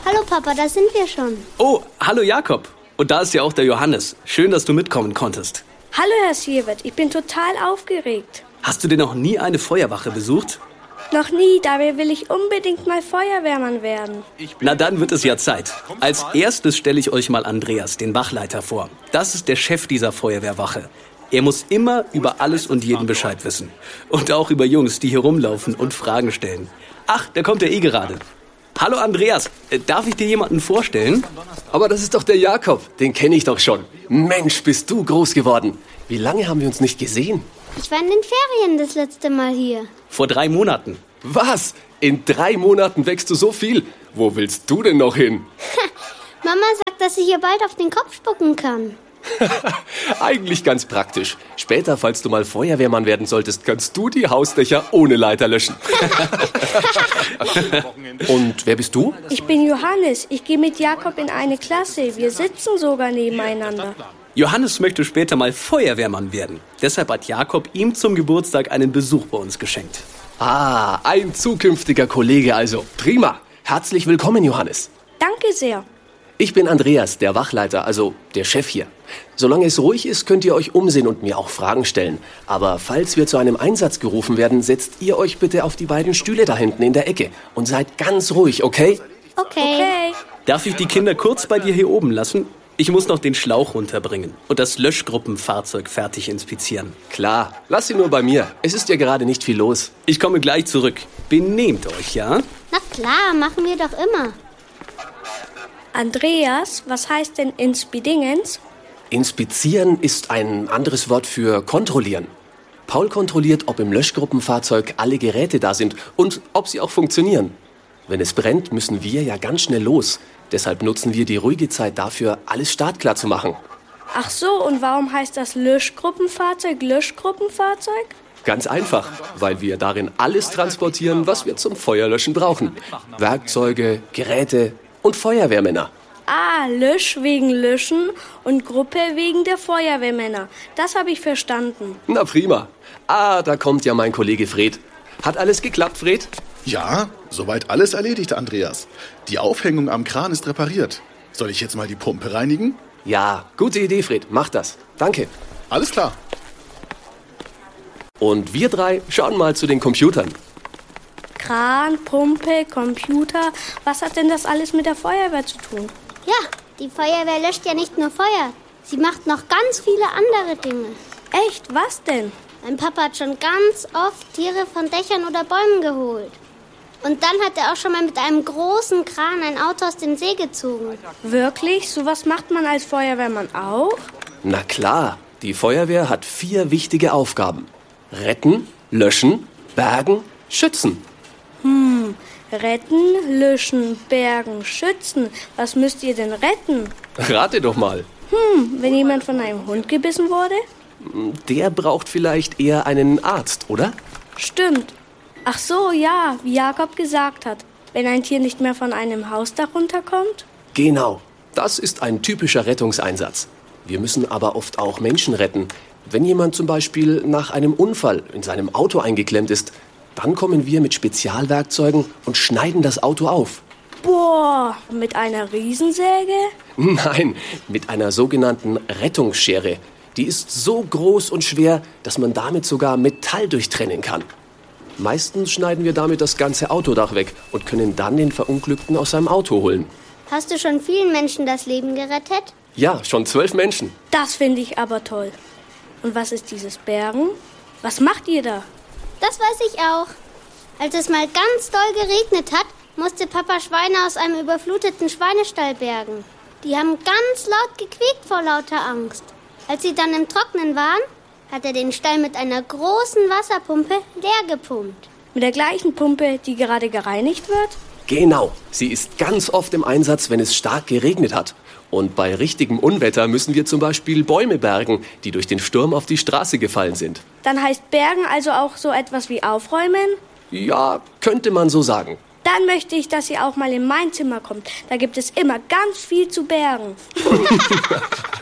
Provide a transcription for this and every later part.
Hallo Papa, da sind wir schon. Oh, hallo Jakob. Und da ist ja auch der Johannes. Schön, dass du mitkommen konntest. Hallo Herr Siewert, ich bin total aufgeregt. Hast du denn noch nie eine Feuerwache besucht? Noch nie, dabei will ich unbedingt mal Feuerwehrmann werden. Na, dann wird es ja Zeit. Als erstes stelle ich euch mal Andreas, den Wachleiter, vor. Das ist der Chef dieser Feuerwehrwache. Er muss immer über alles und jeden Bescheid wissen. Und auch über Jungs, die hier rumlaufen und Fragen stellen. Ach, da kommt er gerade. Hallo Andreas, darf ich dir jemanden vorstellen? Aber das ist doch der Jakob, den kenne ich doch schon. Mensch, bist du groß geworden. Wie lange haben wir uns nicht gesehen? Ich war in den Ferien das letzte Mal hier. Vor 3 Monaten. Was? In 3 Monaten wächst du so viel? Wo willst du denn noch hin? Mama sagt, dass ich hier bald auf den Kopf spucken kann. Eigentlich ganz praktisch. Später, falls du mal Feuerwehrmann werden solltest, kannst du die Hausdächer ohne Leiter löschen. Und wer bist du? Ich bin Johannes. Ich gehe mit Jakob in eine Klasse. Wir sitzen sogar nebeneinander. Johannes möchte später mal Feuerwehrmann werden. Deshalb hat Jakob ihm zum Geburtstag einen Besuch bei uns geschenkt. Ah, ein zukünftiger Kollege also. Prima. Herzlich willkommen, Johannes. Danke sehr. Ich bin Andreas, der Wachleiter, also der Chef hier. Solange es ruhig ist, könnt ihr euch umsehen und mir auch Fragen stellen. Aber falls wir zu einem Einsatz gerufen werden, setzt ihr euch bitte auf die beiden Stühle da hinten in der Ecke und seid ganz ruhig, okay? Okay. Darf ich die Kinder kurz bei dir hier oben lassen? Ich muss noch den Schlauch runterbringen und das Löschgruppenfahrzeug fertig inspizieren. Klar, lass sie nur bei mir. Es ist ja gerade nicht viel los. Ich komme gleich zurück. Benehmt euch, ja? Na klar, machen wir doch immer. Andreas, was heißt denn Inspidingens? Inspizieren ist ein anderes Wort für kontrollieren. Paul kontrolliert, ob im Löschgruppenfahrzeug alle Geräte da sind und ob sie auch funktionieren. Wenn es brennt, müssen wir ja ganz schnell los. Deshalb nutzen wir die ruhige Zeit dafür, alles startklar zu machen. Ach so, und warum heißt das Löschgruppenfahrzeug Löschgruppenfahrzeug? Ganz einfach, weil wir darin alles transportieren, was wir zum Feuerlöschen brauchen. Werkzeuge, Geräte und Feuerwehrmänner. Ah, Lösch wegen Löschen und Gruppe wegen der Feuerwehrmänner. Das habe ich verstanden. Na prima. Ah, da kommt ja mein Kollege Fred. Hat alles geklappt, Fred? Ja, soweit alles erledigt, Andreas. Die Aufhängung am Kran ist repariert. Soll ich jetzt mal die Pumpe reinigen? Ja, gute Idee, Fred. Mach das. Danke. Alles klar. Und wir 3 schauen mal zu den Computern. Kran, Pumpe, Computer. Was hat denn das alles mit der Feuerwehr zu tun? Ja, die Feuerwehr löscht ja nicht nur Feuer. Sie macht noch ganz viele andere Dinge. Echt? Was denn? Mein Papa hat schon ganz oft Tiere von Dächern oder Bäumen geholt. Und dann hat er auch schon mal mit einem großen Kran ein Auto aus dem See gezogen. Wirklich? Sowas macht man als Feuerwehrmann auch? Na klar, die Feuerwehr hat 4 wichtige Aufgaben. Retten, löschen, bergen, schützen. Retten, löschen, bergen, schützen. Was müsst ihr denn retten? Rate doch mal. Wenn jemand von einem Hund gebissen wurde? Der braucht vielleicht eher einen Arzt, oder? Stimmt. Ach so, ja, wie Jakob gesagt hat. Wenn ein Tier nicht mehr von einem Hausdach runterkommt? Genau, das ist ein typischer Rettungseinsatz. Wir müssen aber oft auch Menschen retten. Wenn jemand zum Beispiel nach einem Unfall in seinem Auto eingeklemmt ist, dann kommen wir mit Spezialwerkzeugen und schneiden das Auto auf. Boah, mit einer Riesensäge? Nein, mit einer sogenannten Rettungsschere. Die ist so groß und schwer, dass man damit sogar Metall durchtrennen kann. Meistens schneiden wir damit das ganze Autodach weg und können dann den Verunglückten aus seinem Auto holen. Hast du schon vielen Menschen das Leben gerettet? Ja, schon 12 Menschen. Das finde ich aber toll. Und was ist dieses Bergen? Was macht ihr da? Das weiß ich auch. Als es mal ganz doll geregnet hat, musste Papa Schweine aus einem überfluteten Schweinestall bergen. Die haben ganz laut gequäkt vor lauter Angst. Als sie dann im Trocknen waren, hat er den Stall mit einer großen Wasserpumpe leer gepumpt. Mit der gleichen Pumpe, die gerade gereinigt wird? Genau, sie ist ganz oft im Einsatz, wenn es stark geregnet hat. Und bei richtigem Unwetter müssen wir zum Beispiel Bäume bergen, die durch den Sturm auf die Straße gefallen sind. Dann heißt Bergen also auch so etwas wie aufräumen? Ja, könnte man so sagen. Dann möchte ich, dass ihr auch mal in mein Zimmer kommt. Da gibt es immer ganz viel zu bergen.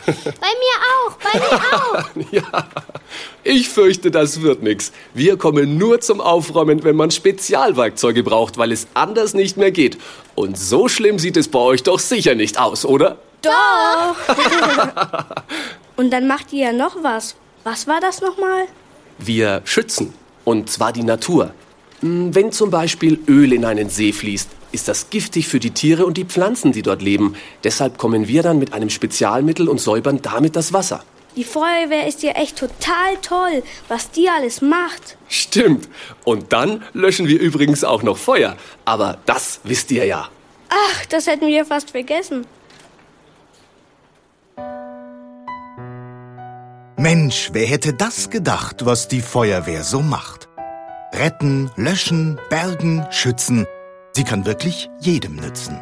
Bei mir auch. Ja, ich fürchte, das wird nix. Wir kommen nur zum Aufräumen, wenn man Spezialwerkzeuge braucht, weil es anders nicht mehr geht. Und so schlimm sieht es bei euch doch sicher nicht aus, oder? Doch! Und dann macht ihr ja noch was. Was war das nochmal? Wir schützen, und zwar die Natur. Wenn zum Beispiel Öl in einen See fließt, ist das giftig für die Tiere und die Pflanzen, die dort leben. Deshalb kommen wir dann mit einem Spezialmittel und säubern damit das Wasser. Die Feuerwehr ist ja echt total toll, was die alles macht. Stimmt. Und dann löschen wir übrigens auch noch Feuer. Aber das wisst ihr ja. Ach, das hätten wir fast vergessen. Mensch, wer hätte das gedacht, was die Feuerwehr so macht? Retten, löschen, bergen, schützen. Sie kann wirklich jedem nützen.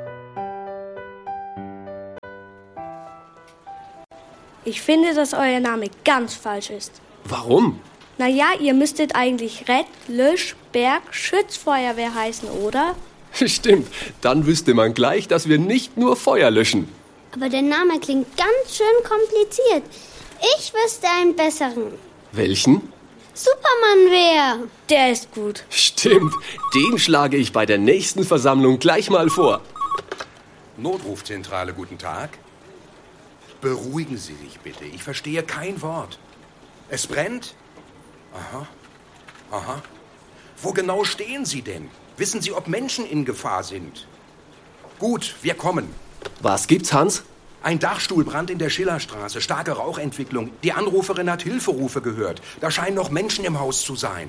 Ich finde, dass euer Name ganz falsch ist. Warum? Naja, ihr müsstet eigentlich Rett, Lösch, Berg, Schützfeuerwehr heißen, oder? Stimmt. Dann wüsste man gleich, dass wir nicht nur Feuer löschen. Aber der Name klingt ganz schön kompliziert. Ich wüsste einen besseren. Welchen? Superman-Wehr. Der ist gut. Stimmt. Den schlage ich bei der nächsten Versammlung gleich mal vor. Notrufzentrale, guten Tag. Beruhigen Sie sich bitte. Ich verstehe kein Wort. Es brennt? Aha. Aha. Wo genau stehen Sie denn? Wissen Sie, ob Menschen in Gefahr sind? Gut, wir kommen. Was gibt's, Hans? Ein Dachstuhlbrand in der Schillerstraße, starke Rauchentwicklung. Die Anruferin hat Hilferufe gehört. Da scheinen noch Menschen im Haus zu sein.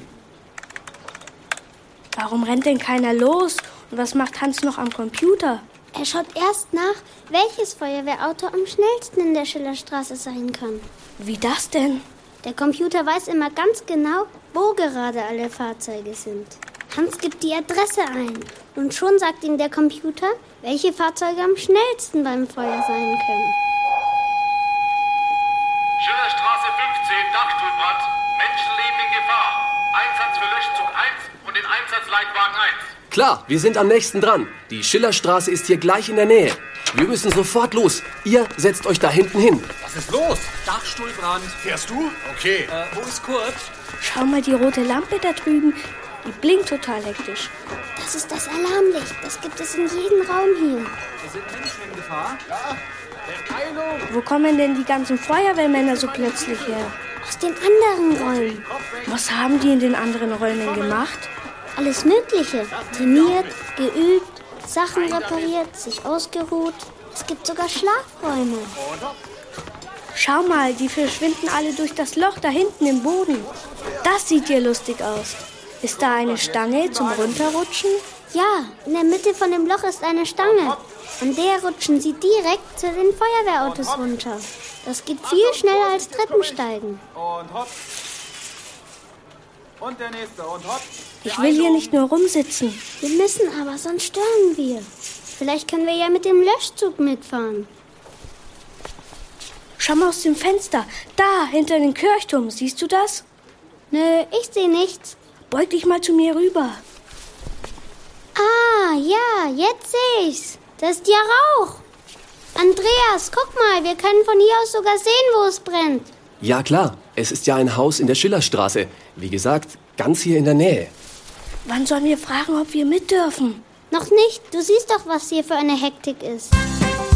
Warum rennt denn keiner los? Und was macht Hans noch am Computer? Er schaut erst nach, welches Feuerwehrauto am schnellsten in der Schillerstraße sein kann. Wie das denn? Der Computer weiß immer ganz genau, wo gerade alle Fahrzeuge sind. Hans gibt die Adresse ein und schon sagt ihm der Computer, welche Fahrzeuge am schnellsten beim Feuer sein können. Schillerstraße 15, Dachstuhlbrand. Menschenleben in Gefahr. Einsatz für Löschzug 1 und den Einsatzleitwagen 1. Klar, wir sind am nächsten dran. Die Schillerstraße ist hier gleich in der Nähe. Wir müssen sofort los. Ihr setzt euch da hinten hin. Was ist los? Dachstuhlbrand. Fährst du? Okay. Wo ist Kurt? Schau mal die rote Lampe da drüben. Die blinkt total hektisch. Das ist das Alarmlicht. Das gibt es in jedem Raum hier. Sind Menschen in Gefahr? Wo kommen denn die ganzen Feuerwehrmänner so plötzlich her? Aus den anderen Räumen. Was haben die in den anderen Räumen gemacht? Alles Mögliche. Trainiert, geübt, Sachen repariert, sich ausgeruht. Es gibt sogar Schlafräume. Schau mal, die verschwinden alle durch das Loch da hinten im Boden. Das sieht hier lustig aus. Ist da eine Stange zum Runterrutschen? Ja, in der Mitte von dem Loch ist eine Stange. An der rutschen sie direkt zu den Feuerwehrautos runter. Das geht viel schneller als Treppensteigen. Und hopp. Und der nächste. Und hopp. Ich will hier nicht nur rumsitzen. Wir müssen aber, sonst stören wir. Vielleicht können wir ja mit dem Löschzug mitfahren. Schau mal aus dem Fenster. Da, hinter dem Kirchturm. Siehst du das? Nö, ich sehe nichts. Beug dich mal zu mir rüber. Ah, ja, jetzt sehe ich's. Das ist ja Rauch. Andreas, guck mal, wir können von hier aus sogar sehen, wo es brennt. Ja klar, es ist ja ein Haus in der Schillerstraße. Wie gesagt, ganz hier in der Nähe. Wann sollen wir fragen, ob wir mit dürfen? Noch nicht. Du siehst doch, was hier für eine Hektik ist.